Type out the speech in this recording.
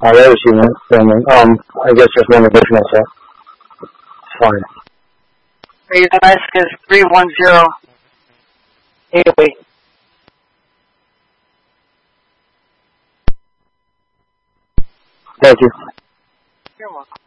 That was human. I guess just one additional set. Fine. Hey, the mask is 310-808. Thank you. You're welcome.